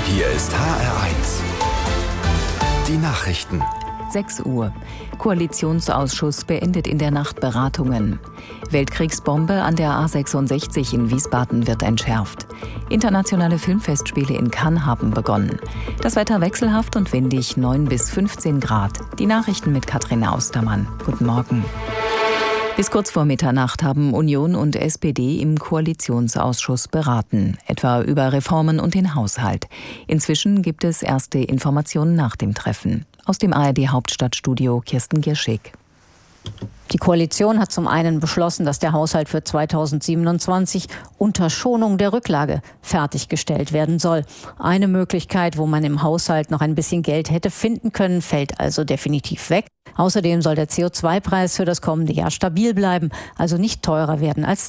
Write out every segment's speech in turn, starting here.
Hier ist HR1. Die Nachrichten. 6 Uhr. Koalitionsausschuss beendet in der Nacht Beratungen. Weltkriegsbombe an der A66 in Wiesbaden wird entschärft. Internationale Filmfestspiele in Cannes haben begonnen. Das Wetter wechselhaft und windig, 9 bis 15 Grad. Die Nachrichten mit Katrin Austermann. Guten Morgen. Bis kurz vor Mitternacht haben Union und SPD im Koalitionsausschuss beraten, etwa über Reformen und den Haushalt. Inzwischen gibt es erste Informationen nach dem Treffen. Aus dem ARD-Hauptstadtstudio Kirsten Gierschig. Die Koalition hat zum einen beschlossen, dass der Haushalt für 2027 unter Schonung der Rücklage fertiggestellt werden soll. Eine Möglichkeit, wo man im Haushalt noch ein bisschen Geld hätte finden können, fällt also definitiv weg. Außerdem soll der CO2-Preis für das kommende Jahr stabil bleiben, also nicht teurer werden als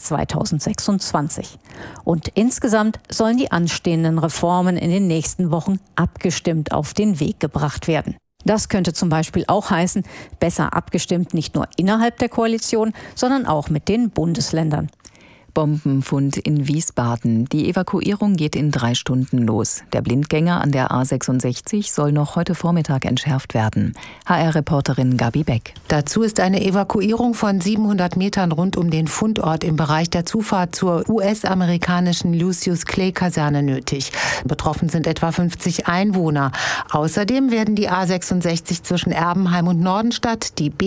2026. Und insgesamt sollen die anstehenden Reformen in den nächsten Wochen abgestimmt auf den Weg gebracht werden. Das könnte zum Beispiel auch heißen, besser abgestimmt nicht nur innerhalb der Koalition, sondern auch mit den Bundesländern. Bombenfund in Wiesbaden. Die Evakuierung geht in 3 Stunden los. Der Blindgänger an der A66 soll noch heute Vormittag entschärft werden. HR-Reporterin Gabi Beck. Dazu ist eine Evakuierung von 700 Metern rund um den Fundort im Bereich der Zufahrt zur US-amerikanischen Lucius-Clay-Kaserne nötig. Betroffen sind etwa 50 Einwohner. Außerdem werden die A66 zwischen Erbenheim und Nordenstadt, die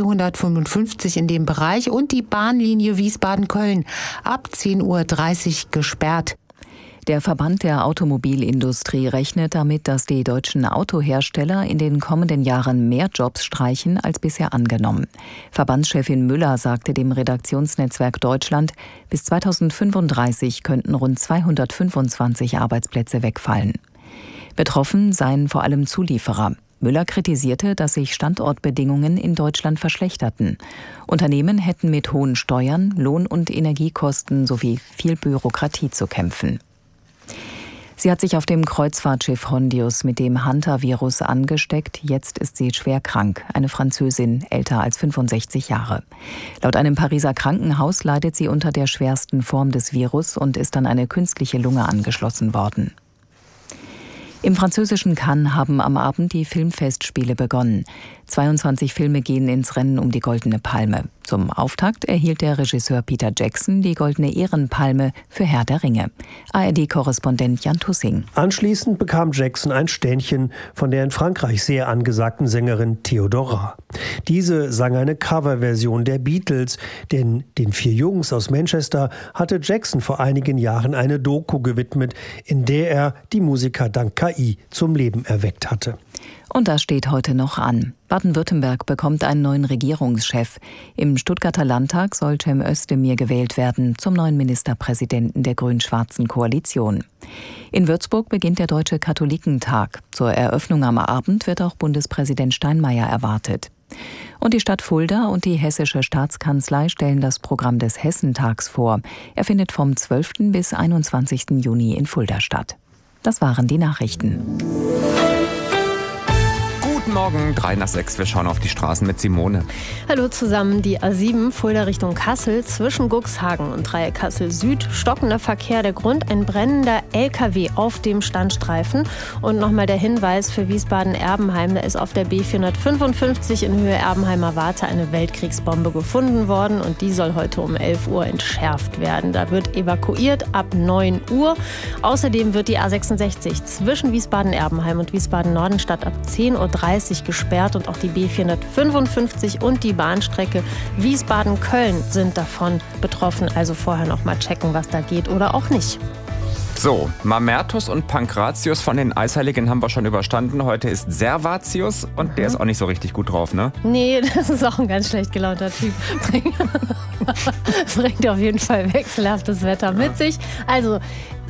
B455 in dem Bereich und die Bahnlinie Wiesbaden-Köln ab 10:30 Uhr gesperrt. Der Verband der Automobilindustrie rechnet damit, dass die deutschen Autohersteller in den kommenden Jahren mehr Jobs streichen als bisher angenommen. Verbandschefin Müller sagte dem Redaktionsnetzwerk Deutschland, bis 2035 könnten rund 225 Arbeitsplätze wegfallen. Betroffen seien vor allem Zulieferer. Müller kritisierte, dass sich Standortbedingungen in Deutschland verschlechterten. Unternehmen hätten mit hohen Steuern, Lohn- und Energiekosten sowie viel Bürokratie zu kämpfen. Sie hat sich auf dem Kreuzfahrtschiff Hondius mit dem Hantavirus angesteckt. Jetzt ist sie schwer krank. Eine Französin, älter als 65 Jahre. Laut einem Pariser Krankenhaus leidet sie unter der schwersten Form des Virus und ist an eine künstliche Lunge angeschlossen worden. Im französischen Cannes haben am Abend die Filmfestspiele begonnen. 22 Filme gehen ins Rennen um die Goldene Palme. Zum Auftakt erhielt der Regisseur Peter Jackson die Goldene Ehrenpalme für Herr der Ringe. ARD-Korrespondent Jan Tussing. Anschließend bekam Jackson ein Ständchen von der in Frankreich sehr angesagten Sängerin Theodora. Diese sang eine Coverversion der Beatles, denn den 4 Jungs aus Manchester hatte Jackson vor einigen Jahren eine Doku gewidmet, in der er die Musiker dank KI zum Leben erweckt hatte. Und das steht heute noch an. Baden-Württemberg bekommt einen neuen Regierungschef. Im Stuttgarter Landtag soll Cem Özdemir gewählt werden zum neuen Ministerpräsidenten der grün-schwarzen Koalition. In Würzburg beginnt der Deutsche Katholikentag. Zur Eröffnung am Abend wird auch Bundespräsident Steinmeier erwartet. Und die Stadt Fulda und die Hessische Staatskanzlei stellen das Programm des Hessentags vor. Er findet vom 12. bis 21. Juni in Fulda statt. Das waren die Nachrichten. Guten Morgen, 3 nach 6. Wir schauen auf die Straßen mit Simone. Hallo zusammen, die A7 Fulda Richtung Kassel zwischen Guxhagen und Dreieck Kassel Süd. Stockender Verkehr, der Grund ein brennender LKW auf dem Standstreifen. Und nochmal der Hinweis für Wiesbaden-Erbenheim, da ist auf der B455 in Höhe Erbenheimer Warte eine Weltkriegsbombe gefunden worden und die soll heute um 11 Uhr entschärft werden. Da wird evakuiert ab 9 Uhr. Außerdem wird die A66 zwischen Wiesbaden-Erbenheim und Wiesbaden-Nordenstadt ab 10:30 Uhr gesperrt und auch die B455 und die Bahnstrecke Wiesbaden-Köln sind davon betroffen. Also vorher noch mal checken, was da geht oder auch nicht. So, Mamertus und Pankratius von den Eisheiligen haben wir schon überstanden. Heute ist Servatius und der ist auch nicht so richtig gut drauf, ne? Nee, das ist auch ein ganz schlecht gelaunter Typ. Bringt auf jeden Fall wechselhaftes Wetter mit sich. Also